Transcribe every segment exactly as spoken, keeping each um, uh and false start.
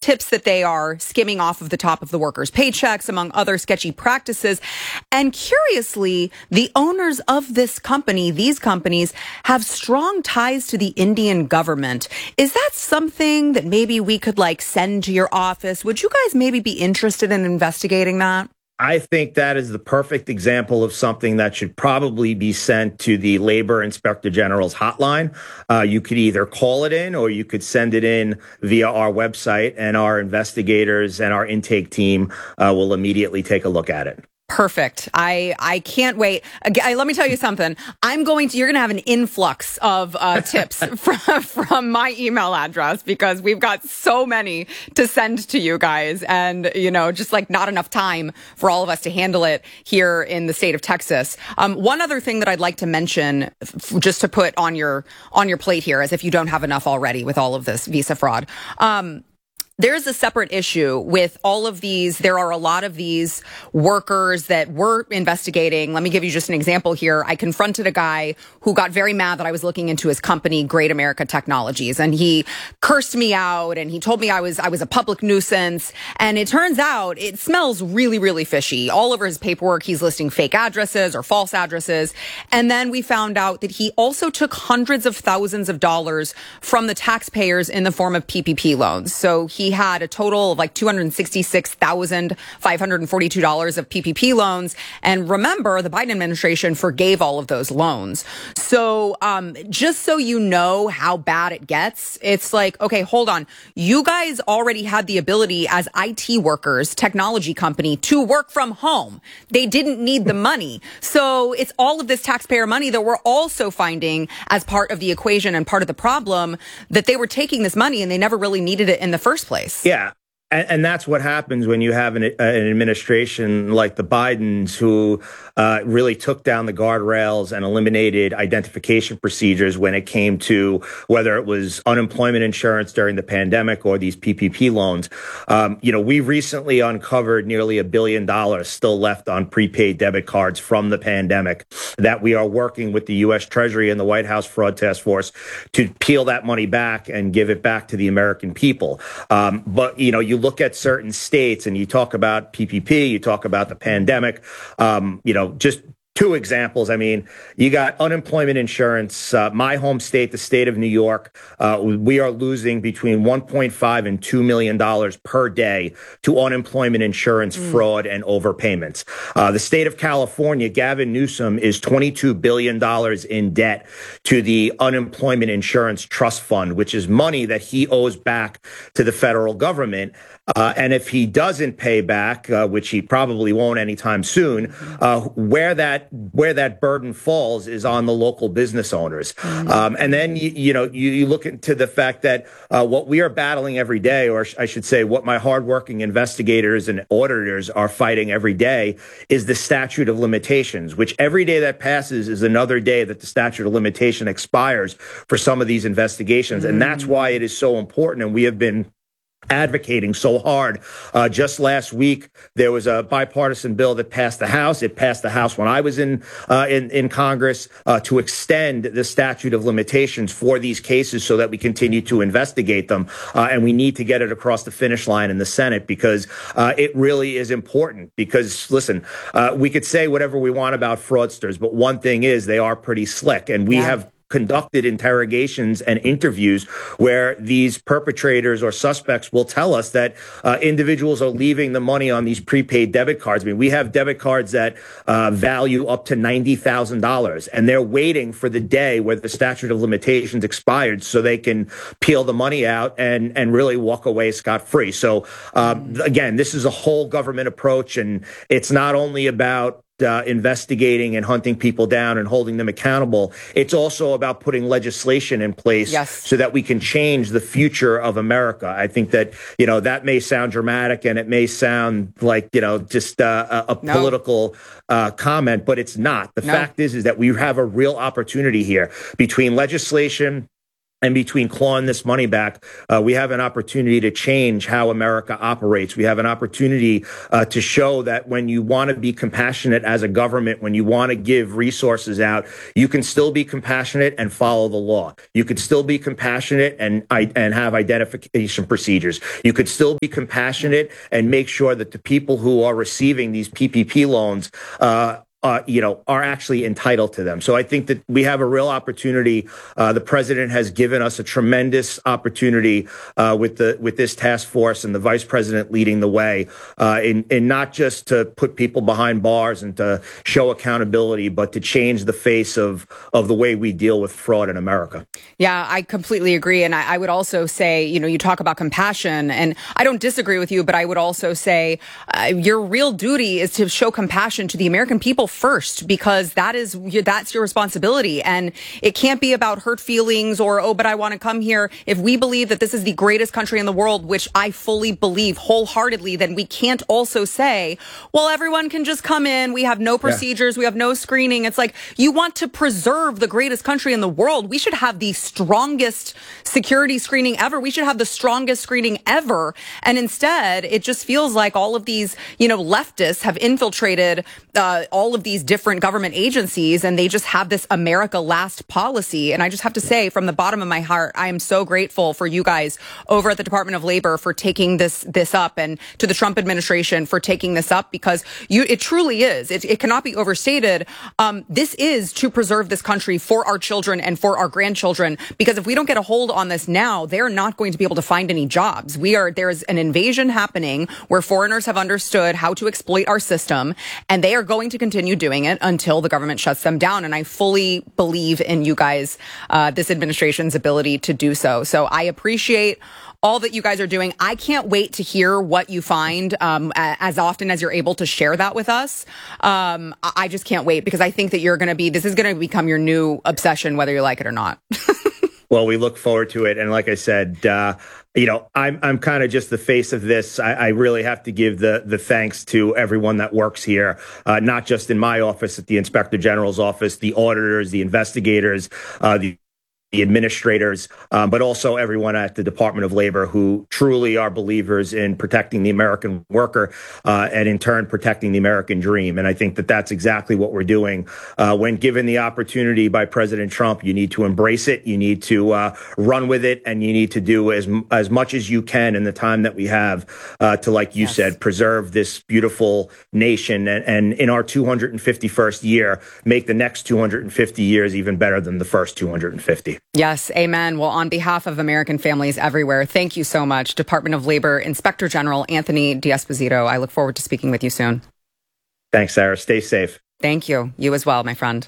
tips that they are skimming off of the top of the workers' paychecks, among other sketchy practices. And curiously, the owners of this company, these companies, have strong ties to the Indian government. Is that something that maybe we could like send to your office? Would you guys maybe be interested in investigating that? I think that is the perfect example of something that should probably be sent to the Labor Inspector General's hotline. Uh, you could either call it in or you could send it in via our website, and our investigators and our intake team uh, will immediately take a look at it. Perfect. I, I can't wait. Again, let me tell you something. I'm going to, you're going to have an influx of uh, tips from, from my email address, because we've got so many to send to you guys, and, you know, just like not enough time for all of us to handle it here in the state of Texas. Um, one other thing that I'd like to mention, f- just to put on your, on your plate here, as if you don't have enough already with all of this visa fraud. Um, There's a separate issue with all of these. There are a lot of these workers that we're investigating. Let me give you just an example here. I confronted a guy who got very mad that I was looking into his company, Great America Technologies, and he cursed me out, and he told me I was I was a public nuisance. And it turns out it smells really, really fishy. All over his paperwork, he's listing fake addresses or false addresses. And then we found out that he also took hundreds of thousands of dollars from the taxpayers in the form of P P P loans. So he He had a total of like two hundred sixty-six thousand five hundred forty-two dollars of P P P loans. And remember, the Biden administration forgave all of those loans. So um, just so you know how bad it gets, it's like, okay, hold on. You guys already had the ability as I T workers, technology company, to work from home. They didn't need the money. So it's all of this taxpayer money that we're also finding as part of the equation and part of the problem, that they were taking this money and they never really needed it in the first place. Yeah. And, and that's what happens when you have an, an administration like the Bidens, who uh, really took down the guardrails and eliminated identification procedures when it came to whether it was unemployment insurance during the pandemic or these P P P loans. Um, you know, we recently uncovered nearly a billion dollars still left on prepaid debit cards from the pandemic that we are working with the U S Treasury and the White House Fraud Task Force to peel that money back and give it back to the American people. Um, but, you know, you look at certain states and you talk about P P P, you talk about the pandemic, um, you know, just two examples. I mean, you got unemployment insurance. Uh, my home state, the state of New York, uh, we are losing between one point five and two million dollars per day to unemployment insurance mm. fraud and overpayments. Uh, the state of California, Gavin Newsom, is twenty-two billion dollars in debt to the Unemployment Insurance Trust Fund, which is money that he owes back to the federal government. Uh, and if he doesn't pay back, uh, which he probably won't anytime soon, uh, where that where that burden falls is on the local business owners. Mm-hmm. Um, and then, you, you know, you, you look into the fact that uh, what we are battling every day, or I should say what my hardworking investigators and auditors are fighting every day, is the statute of limitations, which every day that passes is another day that the statute of limitation expires for some of these investigations. Mm-hmm. And that's why it is so important. And we have been advocating so hard. Uh, just last week, there was a bipartisan bill that passed the House. It passed the House when I was in uh, in, in Congress uh, to extend the statute of limitations for these cases so that we continue to investigate them. Uh, and we need to get it across the finish line in the Senate, because uh, it really is important. Because, listen, uh, we could say whatever we want about fraudsters, but one thing is they are pretty slick. And we yeah. have conducted interrogations and interviews where these perpetrators or suspects will tell us that uh, individuals are leaving the money on these prepaid debit cards. I mean, we have debit cards that uh, value up to ninety thousand dollars, and they're waiting for the day where the statute of limitations expired so they can peel the money out and, and really walk away scot-free. So, um, again, this is a whole government approach, and it's not only about Uh, investigating and hunting people down and holding them accountable. It's also about putting legislation in place yes. so that we can change the future of America. I think that, you know, that may sound dramatic and it may sound like, you know, just uh, a, a no. political uh, comment, but it's not. The no. fact is, is that we have a real opportunity here between legislation, and between clawing this money back, uh, we have an opportunity to change how America operates. We have an opportunity uh, to show that when you want to be compassionate as a government, when you want to give resources out, you can still be compassionate and follow the law. You could still be compassionate and and have identification procedures. You could still be compassionate and make sure that the people who are receiving these P P P loans uh Uh, you know, are actually entitled to them. So I think that we have a real opportunity. Uh, the president has given us a tremendous opportunity uh, with the with this task force and the vice president leading the way, uh, in, in not just to put people behind bars and to show accountability, but to change the face of of the way we deal with fraud in America. Yeah, I completely agree. And I, I would also say, you know, you talk about compassion, and I don't disagree with you, but I would also say uh, your real duty is to show compassion to the American people first, because that is that's your responsibility, and it can't be about hurt feelings or, oh, but I want to come here. If we believe that this is the greatest country in the world, which I fully believe wholeheartedly, then we can't also say, well, everyone can just come in. We have no procedures. Yeah. We have no screening. It's like, you want to preserve the greatest country in the world. We should have the strongest security screening ever. We should have the strongest screening ever. And instead, it just feels like all of these, you know, leftists have infiltrated uh, all of these different government agencies, and they just have this America Last policy. And I just have to say, from the bottom of my heart, I am so grateful for you guys over at the Department of Labor for taking this this up, and to the Trump administration for taking this up, because you it truly is. It, it cannot be overstated. Um, this is to preserve this country for our children and for our grandchildren, because if we don't get a hold on this now, they're not going to be able to find any jobs. We are there's an invasion happening where foreigners have understood how to exploit our system, and they are going to continue doing it until the government shuts them down. And I fully believe in you guys, uh, this administration's ability to do so. So I appreciate all that you guys are doing. I can't wait to hear what you find, um, as often as you're able to share that with us. Um, I just can't wait, because I think that you're going to be, this is going to become your new obsession, whether you like it or not. Well, we look forward to it. And like I said, uh, you know, I'm I'm kind of just the face of this. I, I really have to give the the thanks to everyone that works here, uh, not just in my office, at the Inspector General's office, the auditors, the investigators, uh, the the administrators, um, but also everyone at the Department of Labor, who truly are believers in protecting the American worker, uh, and in turn protecting the American dream. And I think that that's exactly what we're doing. Uh, when given the opportunity by President Trump, you need to embrace it, you need to uh, run with it, and you need to do as as much as you can in the time that we have uh, to, like you yes. said, preserve this beautiful nation, and, and in our two hundred fifty-first year, make the next two hundred fifty years even better than the first two hundred fifty. Yes, amen. Well, on behalf of American families everywhere, thank you so much, Department of Labor Inspector General Anthony D'Esposito. I look forward to speaking with you soon. Thanks, Sarah. Stay safe. Thank you. You as well, my friend.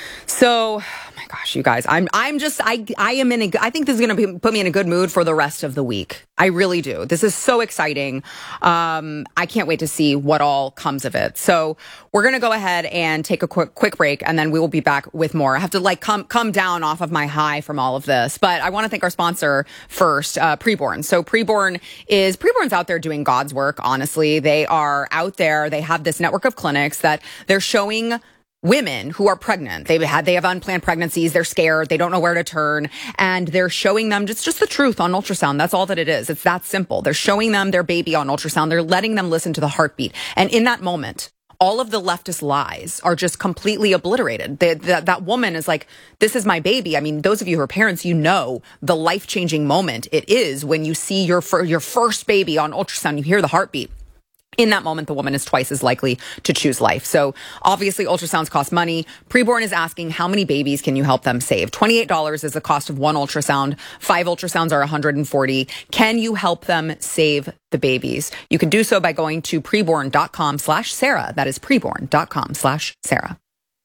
So, oh my gosh, you guys, I'm, I'm just, I, I am in a, I think this is going to put me in a good mood for the rest of the week. I really do. This is so exciting. Um, I can't wait to see what all comes of it. So we're going to go ahead and take a quick, quick break, and then we will be back with more. I have to like come, come down off of my high from all of this, but I want to thank our sponsor first, uh, Preborn. So Preborn is, Preborn's out there doing God's work. Honestly, they are out there. They have this network of clinics that they're showing women who are pregnant. They've had, they have unplanned pregnancies. They're scared. They don't know where to turn. And they're showing them just, just the truth on ultrasound. That's all that it is. It's that simple. They're showing them their baby on ultrasound. They're letting them listen to the heartbeat. And in that moment, all of the leftist lies are just completely obliterated. They, that, that woman is like, this is my baby. I mean, those of you who are parents, you know the life-changing moment it is when you see your, fir- your first baby on ultrasound. You hear the heartbeat. In that moment, the woman is twice as likely to choose life. So obviously, ultrasounds cost money. Preborn is asking, how many babies can you help them save? twenty-eight dollars is the cost of one ultrasound. Five ultrasounds are one hundred forty dollars. Can you help them save the babies? You can do so by going to preborn.com slash Sarah. That is preborn.com slash Sarah.